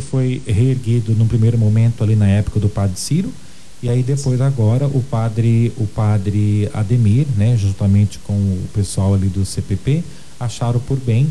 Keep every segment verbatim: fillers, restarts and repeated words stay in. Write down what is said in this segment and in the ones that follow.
foi reerguido no primeiro momento ali na época do padre Ciro, e aí depois agora o padre, o padre Ademir, né, juntamente com o pessoal ali do C P P, acharam por bem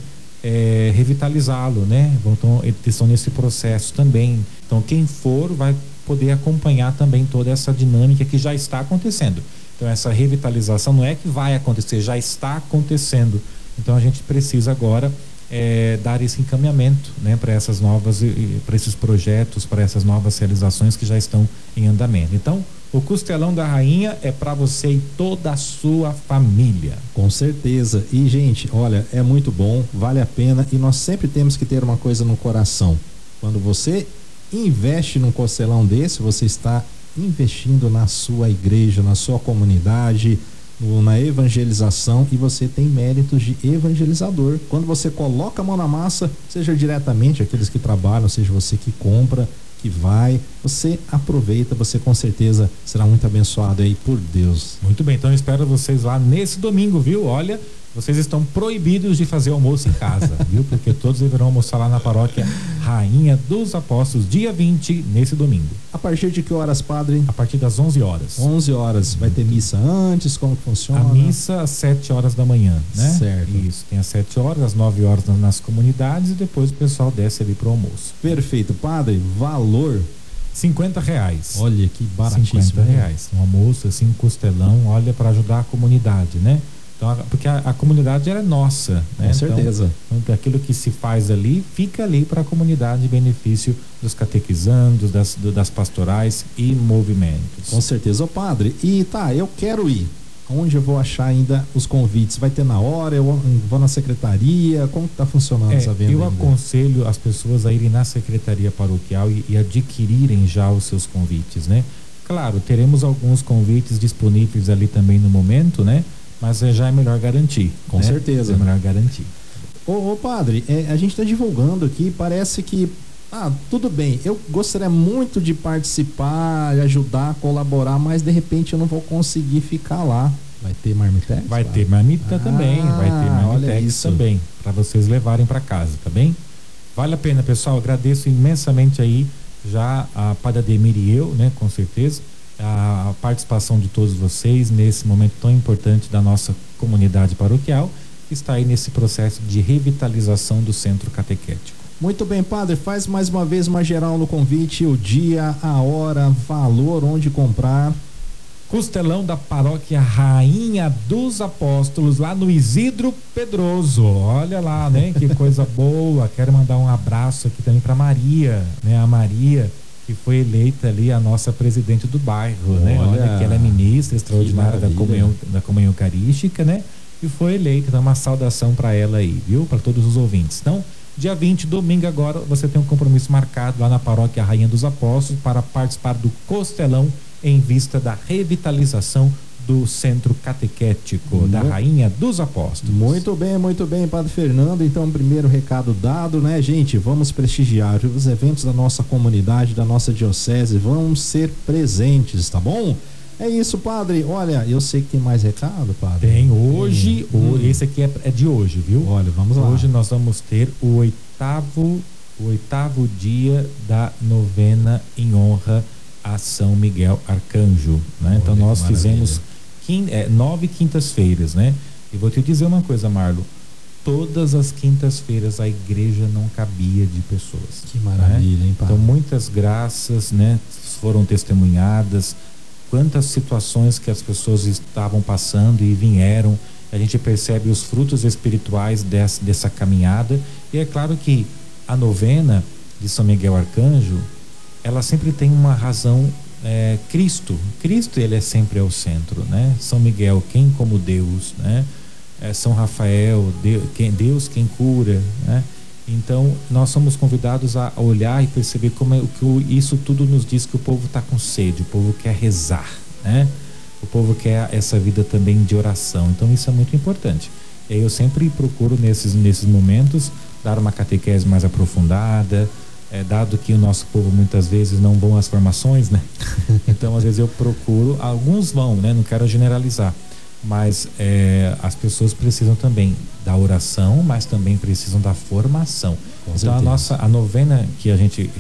é, revitalizá-lo, né? Então eles estão nesse processo também. Então quem for vai poder acompanhar também toda essa dinâmica que já está acontecendo. Então essa revitalização não é que vai acontecer, já está acontecendo. Então a gente precisa agora É, dar esse encaminhamento, né, para essas novas, para esses projetos, para essas novas realizações que já estão em andamento. Então, o Costelão da Rainha é para você e toda a sua família. Com certeza. E, gente, olha, é muito bom, vale a pena, e nós sempre temos que ter uma coisa no coração. Quando você investe num costelão desse, você está investindo na sua igreja, na sua comunidade, na evangelização, e você tem méritos de evangelizador. Quando você coloca a mão na massa, seja diretamente aqueles que trabalham, seja você que compra, que vai, você aproveita, você com certeza será muito abençoado aí por Deus. Muito bem, então eu espero vocês lá nesse domingo, viu? Olha, vocês estão proibidos de fazer almoço em casa, viu? Porque todos deverão almoçar lá na paróquia Rainha dos Apóstolos, dia vinte, nesse domingo. A partir de que horas, padre? A partir das onze horas. onze horas. Vai ter missa antes? Como funciona? A missa às sete horas da manhã, né? Certo. Isso, tem às sete horas, às nove horas nas comunidades, e depois o pessoal desce ali pro almoço. Perfeito. Padre, valor? cinquenta reais. Olha que baratíssimo. cinquenta reais. Um almoço assim, um costelão, olha, para ajudar a comunidade, né? Então, porque a, a comunidade ela é nossa, né? Com certeza. Então, aquilo que se faz ali, fica ali para a comunidade, em benefício dos catequizandos, das, das pastorais e movimentos. Com certeza. Ô padre, e tá, eu quero ir. Onde eu vou achar ainda os convites? Vai ter na hora? Eu vou na secretaria? Como que tá funcionando é, essa venda? Eu ainda? aconselho as pessoas a irem na secretaria paroquial e, e adquirirem já os seus convites, né? Claro, teremos alguns convites disponíveis ali também no momento, né? Mas já é melhor garantir. Com né? certeza. É melhor garantir. Ô, ô padre, é, a gente está divulgando aqui, parece que, ah, tudo bem, eu gostaria muito de participar, ajudar, colaborar, mas de repente eu não vou conseguir ficar lá. Vai ter marmitex? Vai ter marmita ah, também, vai ter marmitex também, para vocês levarem para casa, tá bem? Vale a pena, pessoal, agradeço imensamente aí já a Padre Ademir e eu, né, com certeza, a participação de todos vocês nesse momento tão importante da nossa comunidade paroquial, que está aí nesse processo de revitalização do centro catequético. Muito bem, padre, faz mais uma vez uma geral no convite, o dia, a hora, valor, onde comprar. Costelão da paróquia Rainha dos Apóstolos, lá no Isidro Pedroso. Olha lá, né? Que coisa boa. Quero mandar um abraço aqui também para Maria, né? A Maria, que foi eleita ali a nossa presidente do bairro, Olha, né? Olha que ela é ministra extraordinária da comunhão, da comunhão eucarística, né? E foi eleita, então uma saudação para ela aí, viu? Para todos os ouvintes. Então, dia vinte, domingo agora, você tem um compromisso marcado lá na paróquia Rainha dos Apóstolos para participar do Costelão em vista da revitalização do centro catequético muito, da Rainha dos Apóstolos. Muito bem, muito bem, Padre Fernando. Então, primeiro recado dado, né, gente? Vamos prestigiar os eventos da nossa comunidade, da nossa diocese. Vamos ser presentes, tá bom? É isso, padre. Olha, eu sei que tem mais recado, padre. Tem hoje, hum. o, esse aqui é, é de hoje, viu? Olha, vamos lá. Hoje nós vamos ter o oitavo, o oitavo dia da novena em honra a São Miguel Arcanjo, né? Olha, então nós fizemos quim, é, nove quintas-feiras, né? E vou te dizer uma coisa, Marlo, todas as quintas-feiras a igreja não cabia de pessoas. Que maravilha, né? hein, padre? Então muitas graças, né, foram testemunhadas, quantas situações que as pessoas estavam passando e vieram, a gente percebe os frutos espirituais dessa, dessa caminhada. E é claro que a novena de São Miguel Arcanjo, ela sempre tem uma razão, é, Cristo. Cristo, ele é sempre ao centro, né? São Miguel, quem como Deus, né? É, São Rafael, Deus quem, Deus quem cura, né? Então, nós somos convidados a olhar e perceber como é, o que o, isso tudo nos diz que o povo está com sede, o povo quer rezar, né? O povo quer essa vida também de oração. Então, isso é muito importante. E aí eu sempre procuro, nesses, nesses momentos, dar uma catequese mais aprofundada, É, dado que o nosso povo muitas vezes não vão às formações, né? Então às vezes eu procuro, alguns vão, né? Não quero generalizar, mas é, as pessoas precisam também da oração, mas também precisam da formação. Com então certeza. a nossa, a novena que a gente